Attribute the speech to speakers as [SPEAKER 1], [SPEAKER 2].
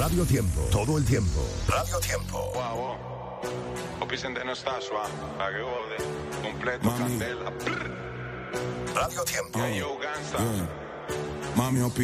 [SPEAKER 1] Radio Tiempo, todo el tiempo. Radio Tiempo.
[SPEAKER 2] Wow. Opisen de no está suave, pa' que jode, completo, candela.
[SPEAKER 1] Radio Tiempo.
[SPEAKER 2] Yo, Gansa.
[SPEAKER 3] Mami,